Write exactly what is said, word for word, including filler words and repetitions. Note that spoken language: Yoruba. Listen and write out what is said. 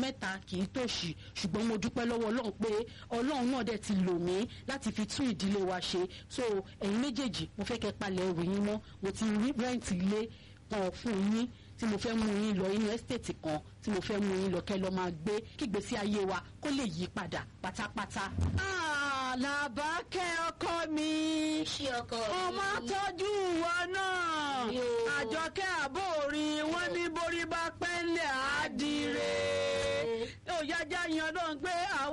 mẹ́ta kì í tòṣì ṣùgbọ́n mo dúpẹ́ lọ́wọ́ ọlọ́run pé ọlọ́run náà dẹ̀ ti lò mí láti fi tún ìdílé wa ṣe so ẹ̀yin méjèèjì mo fẹ́ kẹ́ palẹ̀ ẹrù yín mọ́ mo ti rí rẹ́ǹtì ilé kan fún yín tí mo fẹ́ mú yín lọ inú ẹ́stéètì kan tí mo fẹ́ mú yín lọ kẹ́ lọ máa gbé kí ìgbésí ayé wa kó lè yí padà pátápátá. Làbákẹ́ ọkọ mi ṣé ọkọ mi ọmọ tọ́jú ìwọ náà